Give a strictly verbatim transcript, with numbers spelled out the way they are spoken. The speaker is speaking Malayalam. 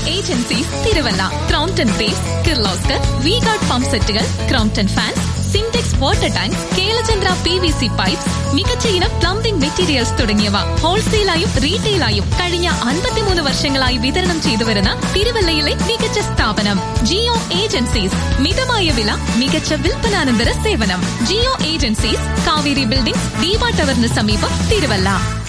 Agencies Thiruvalla. Crompton base, Kirloskar, V guard pump സെറ്റുകൾ, Crompton fans, Sintex water tank, Kelachandra P V C pipes, മികച്ച ഇനം പ്ലംബിംഗ് മെറ്റീരിയൽസ് തുടങ്ങിയവ ഹോൾസെയിലായും റീറ്റെയിലായും കഴിഞ്ഞ അൻപത്തിമൂന്ന് വർഷങ്ങളായി വിതരണം ചെയ്തുവരുന്ന തിരുവല്ലയിലെ മികച്ച സ്ഥാപനം ജിയോ ഏജൻസീസ്. മിതമായ വില, മികച്ച വിൽപ്പനാനന്തര സേവനം. ജിയോ ഏജൻസീസ്, കാവേരി ബിൽഡിംഗ്, ദീപ ടവറിന് സമീപം, തിരുവല്ല.